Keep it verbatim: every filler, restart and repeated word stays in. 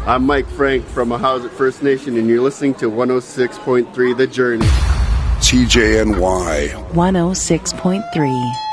I'm Mike Frank from Ahousaht First Nation, and you're listening to one oh six point three The Journey. C J N Y one oh six point three.